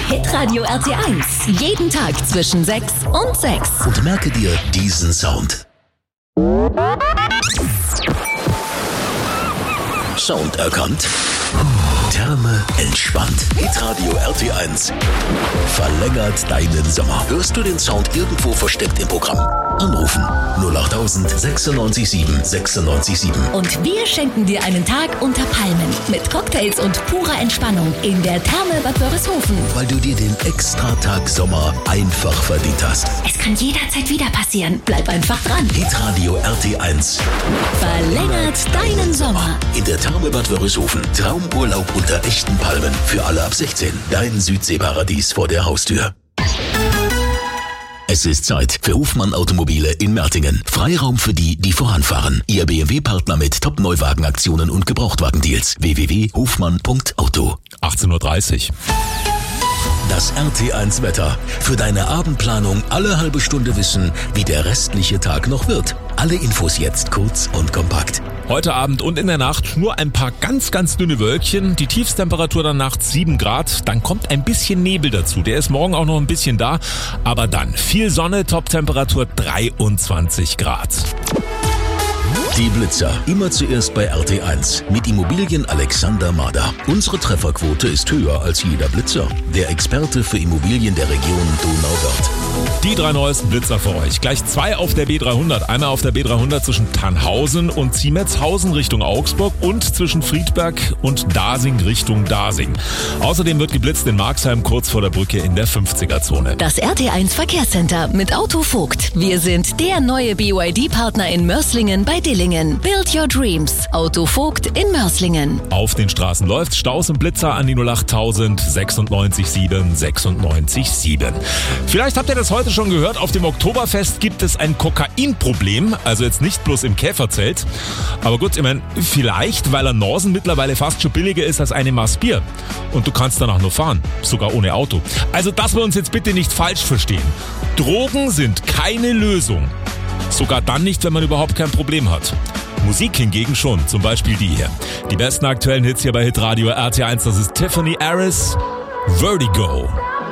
Hitradio RT1. Jeden Tag zwischen 6 und 6. Und merke dir diesen Sound. Sound erkannt. Therme entspannt. Hitradio RT1 verlängert deinen Sommer. Hörst du den Sound irgendwo versteckt im Programm? Anrufen 08000 96 7 96 7. Und wir schenken dir einen Tag unter Palmen mit Cocktails und purer Entspannung in der Therme Bad Wörishofen. Weil du dir den Extratag Sommer einfach verdient hast. Es kann jederzeit wieder passieren. Bleib einfach dran. Hitradio RT1 Verlängert deinen Sommer. in der Therme Bad Wörishofen. Traumurlaub unter echten Palmen für alle ab 16. Dein Südseeparadies vor der Haustür. Es ist Zeit für Hofmann Automobile in Mertingen. Freiraum für die, die voranfahren. Ihr BMW-Partner mit Top-Neuwagenaktionen und Gebrauchtwagendeals. www.hofmann.auto. 18:30 Uhr. Das RT1 Wetter. Für deine Abendplanung alle halbe Stunde wissen, wie der restliche Tag noch wird. Alle Infos jetzt kurz und kompakt. Heute Abend und in der Nacht nur ein paar ganz, ganz dünne Wölkchen. Die Tiefstemperatur dann nachts 7 Grad. Dann kommt ein bisschen Nebel dazu. Der ist morgen auch noch ein bisschen da. Aber dann viel Sonne, Toptemperatur 23 Grad. Die Blitzer. Immer zuerst bei RT1. Mit Immobilien Alexander Mader. Unsere Trefferquote ist höher als jeder Blitzer. Der Experte für Immobilien der Region Donauwörth. Die 3 neuesten Blitzer für euch. Gleich 2 auf der B300. Einmal auf der B300 zwischen Tannhausen und Ziemetshausen Richtung Augsburg und zwischen Friedberg und Dasing Richtung Dasing. Außerdem wird geblitzt in Marxheim kurz vor der Brücke in der 50er-Zone. Das RT1 Verkehrscenter mit Auto Vogt. Wir sind der neue BYD-Partner in Mörslingen bei Dillingen. Build your dreams. Auto Vogt in Mörslingen. Auf den Straßen läuft Staus und Blitzer an die 08000 96 7 96 7. Vielleicht habt ihr das heute schon gehört. Auf dem Oktoberfest gibt es ein Kokainproblem. Also jetzt nicht bloß im Käferzelt. Aber gut, ich meine, vielleicht, weil ein Norsen mittlerweile fast schon billiger ist als eine Maß Bier. Und du kannst danach nur fahren. Sogar ohne Auto. Also, dass wir uns jetzt bitte nicht falsch verstehen. Drogen sind keine Lösung. Sogar dann nicht, wenn man überhaupt kein Problem hat. Musik hingegen schon, zum Beispiel die hier. Die besten aktuellen Hits hier bei Hitradio RT1, das ist Tiffany Harris, Vertigo.